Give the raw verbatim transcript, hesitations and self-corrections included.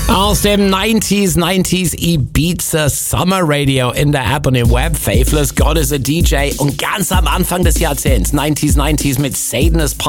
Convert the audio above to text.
Aus dem neunziger, neunziger Ibiza Summer Radio in der App und im Web. Faithless God is a D J. Und ganz am Anfang des Jahrzehnts, neunziger, neunziger mit Satanist Pop.